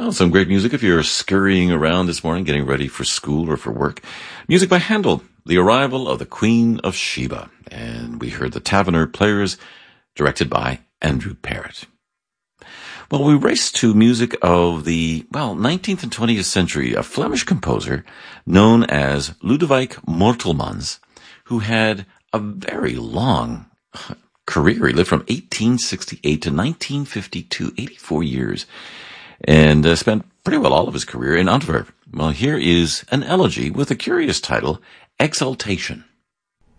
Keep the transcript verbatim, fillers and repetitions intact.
Well, some great music if you're scurrying around this morning, getting ready for school or for work. Music by Handel, The Arrival of the Queen of Sheba. And we heard the Taverner Players, directed by Andrew Parrott. Well, we race to music of the, well, nineteenth and twentieth century, a Flemish composer known as Lodewijk Mortelmans, who had a very long career. He lived from eighteen sixty-eight to nineteen fifty-two, eighty-four years. And uh, spent pretty well all of his career in Antwerp. Well, here is an elegy with a curious title, Exaltation.